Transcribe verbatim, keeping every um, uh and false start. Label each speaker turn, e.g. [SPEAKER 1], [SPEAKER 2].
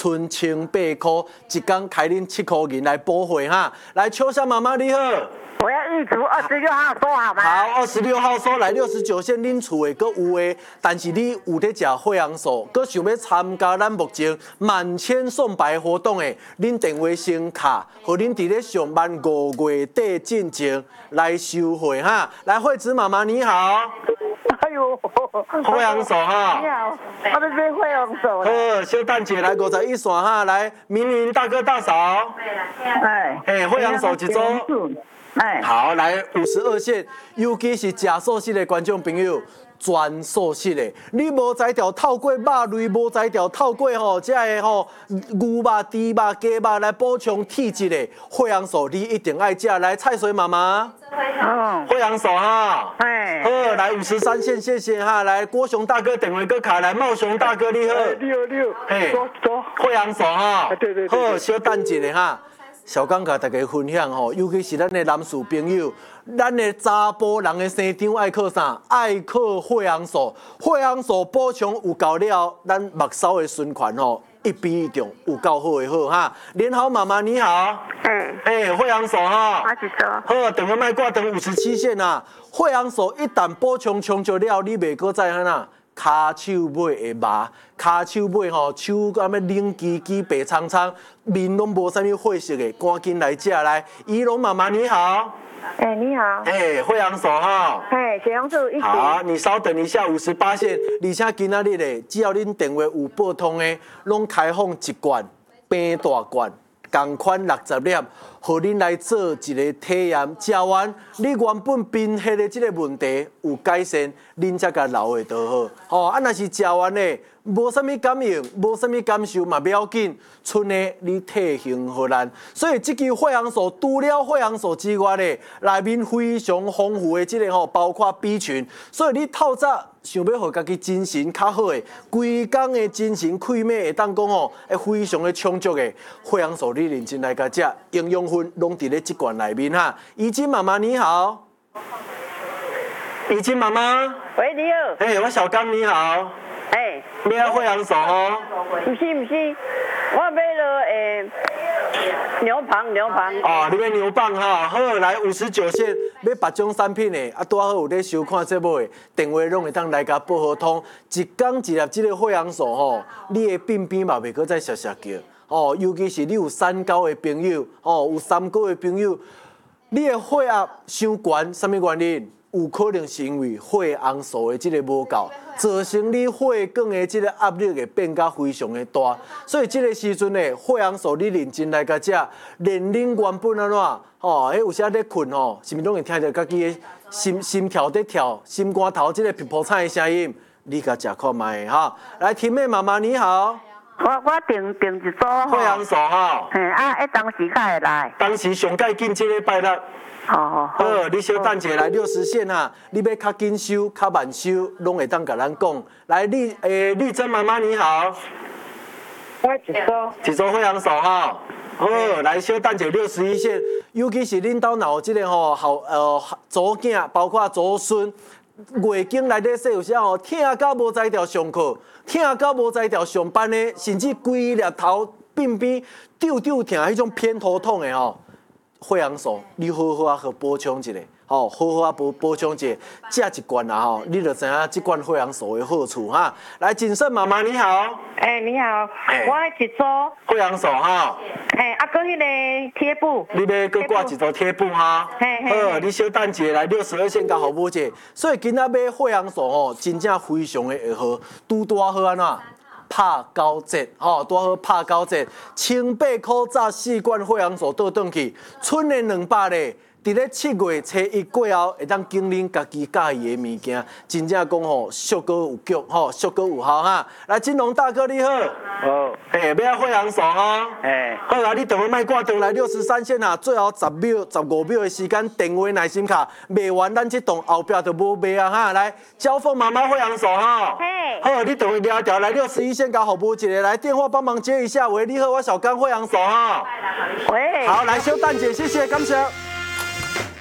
[SPEAKER 1] 剩千八块，一天开恁七块银来补货哈。来，秋香妈妈你好。
[SPEAKER 2] 我要预祝二十六号收好吗？
[SPEAKER 1] 好，二十六号收来六十九线恁厝的，阁有诶，但是你有咧食惠阳素，阁想要参加咱目前满千送白活动的，恁电话先卡，和恁伫咧上班五月底进前来收货哈。来，惠子妈妈你好。
[SPEAKER 2] 哎呦，
[SPEAKER 1] 惠阳素哈。
[SPEAKER 2] 你好，我这边惠阳素。
[SPEAKER 1] 好，小蛋姐来五十一线哈，来，明明大哥大嫂。
[SPEAKER 2] 哎。
[SPEAKER 1] 哎，惠阳素一组。
[SPEAKER 2] 哎，
[SPEAKER 1] 好，来五十二线，尤其是食素食的观众朋友，全素食的，你无才调透过肉类，无才调透过吼，这个吼牛肉、猪肉、鸡肉来补充体质的惠阳素，你一定爱食。来，菜水妈妈，
[SPEAKER 2] 嗯，
[SPEAKER 1] 惠阳素哈，
[SPEAKER 2] 哎，
[SPEAKER 1] 好，来五十三线，谢谢哈。来，郭雄大哥电话搁卡来，茂雄大哥你好，
[SPEAKER 2] 六六，
[SPEAKER 1] 嘿，
[SPEAKER 2] 走走，
[SPEAKER 1] 惠阳素哈，
[SPEAKER 2] 对对对，
[SPEAKER 1] 好，小等一下哈。小刚甲大家分享吼，尤其是咱的男士朋友，咱的查甫人的生长爱靠啥？爱靠惠阳素。惠阳素补充有够了，咱目梢的循环吼一比一中有够好的好哈。连好妈妈你好，
[SPEAKER 2] 哎，
[SPEAKER 1] 哎，惠阳素哈，
[SPEAKER 2] 我一组，
[SPEAKER 1] 好，等个卖挂等五十七线啊。惠阳素一旦补充充足了，你袂搁再安那。骹手尾会麻，骹手尾吼手咁样冷叽叽、白苍苍，面拢无啥物血色的，赶紧来食来。怡龙妈妈你好，
[SPEAKER 2] 哎，你好，
[SPEAKER 1] 哎，惠阳素哈，
[SPEAKER 2] 哎，血阳素一组，
[SPEAKER 1] 好，你稍等一下，五十八线，而且今仔日咧，只要恁电话有拨通的，拢开放一罐，变大罐。同款六十粒，互恁来做一个体验，食完你原本贫血的这个问题有改善，恁才甲留会倒好。吼、哦，啊，若是食完咧，无啥物感应，无啥物感受嘛，不要紧，剩的你体型好咱。所以这支惠阳素除了惠阳素之外咧，内面非常丰富的这个吼，包括 B 群，所以你透早。想要互家己精神较好诶，规工的精神气脉会当讲吼，会非常的充足的。惠阳素你认真来甲食，营养分拢伫咧这罐内面哈。怡晶妈妈你好，怡晶妈妈，
[SPEAKER 2] 喂，你好，
[SPEAKER 1] 哎、欸，我小刚你好，
[SPEAKER 2] 哎，
[SPEAKER 1] 你要惠阳素吼？
[SPEAKER 2] 不是不是，我买了诶牛蒡牛蒡。
[SPEAKER 1] 哦，你要牛蒡哈，好，来五十九线要别种产品的，啊，拄好有咧收看节目的，电话拢会当来甲报好通。一天一粒这个惠阳素吼，你的病变嘛袂搁再小小叫。哦，尤其是你有三高的朋友，哦，有三高的朋友，你的血压伤悬，什么原因？有可能是因为血红素的这个无够，造成你血管的这个压力会变甲非常的大。所以这个时阵呢，血红素你认真来甲食，连恁原本安怎哦，迄有时咧困吼，是毋是拢会听到家己的心心跳在跳，心肝头这个噼啪菜的声音？你甲食看卖哈。来，甜妹妈妈你好。
[SPEAKER 2] 我我订订一组
[SPEAKER 1] 惠阳素哈。
[SPEAKER 2] 嘿啊，一当时才会来。
[SPEAKER 1] 当时上盖紧这个拜六。
[SPEAKER 2] 好好
[SPEAKER 1] 好，你小等者来六十线啊！你要较紧收、较慢收，拢会当甲咱讲。来，绿诶，绿珍妈妈你好，
[SPEAKER 2] 我一组。
[SPEAKER 1] 一组惠阳素哈。好，来小等者六十一线，尤其是恁兜若有即个吼后呃祖囝，包括祖孙，月经内底说有时吼疼到无才调上课，疼到无才调上班的，甚至规粒头鬢边丢丢疼，迄种偏头痛的吼。惠阳素，你好好啊，去补充一下，吼，好好啊补补充一下，食一罐啊，吼，你就知影这罐惠阳素的好处哈。来，谨慎妈妈你好，
[SPEAKER 2] 哎，你好，
[SPEAKER 1] 欸、
[SPEAKER 2] 我一组。
[SPEAKER 1] 惠阳素哈。
[SPEAKER 2] 哎，啊，搁迄个贴布。
[SPEAKER 1] 你要搁挂一组贴布哈。好，你小等者来六十二线甲服务者，所以今仔买惠阳素吼，真正非常的会好，拄拄好安怎？拍九折，吼，拄好拍九折，千八块炸四罐惠阳素倒转去，剩的两百咧。伫咧七月初一过后，会当经营家己喜欢的物件，真正讲吼，俗果有脚，吼，俗果有效哈。来，金龙大哥你好，
[SPEAKER 3] 好，
[SPEAKER 1] 嘿，要惠阳素哈，
[SPEAKER 3] 哎，
[SPEAKER 1] 好啊，你等我卖挂转来六十三线啊，最后十秒、十五秒的时间，电话耐心卡卖完，咱这栋后壁就无卖啊哈。来，交凤妈妈惠阳素哈，
[SPEAKER 2] 嘿，
[SPEAKER 1] 好，你等我聊一条来六十一线甲服务一个来电话帮忙接一下，喂，你好，我小刚惠阳素哈，
[SPEAKER 2] 喂，
[SPEAKER 1] 好，来小蛋姐，谢谢，感谢。